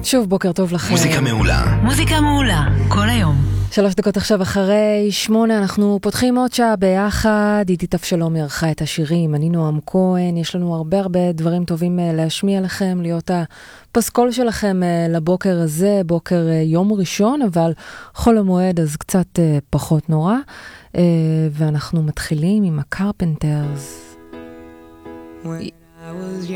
שוב בוקר טוב לכם. מוזיקה מעולה. מוזיקה מעולה, כל היום. 3 דקות עכשיו אחרי 8, אנחנו פותחים עוד שעה ביחד. עידית אבשלום ערכה את השירים, אני נועם כהן. יש לנו הרבה דברים טובים להשמיע לכם, להיות הפסקול שלכם לבוקר הזה, בוקר יום ראשון, אבל חול המועד אז קצת פחות נורא. ואנחנו מתחילים עם הקרפנטרס.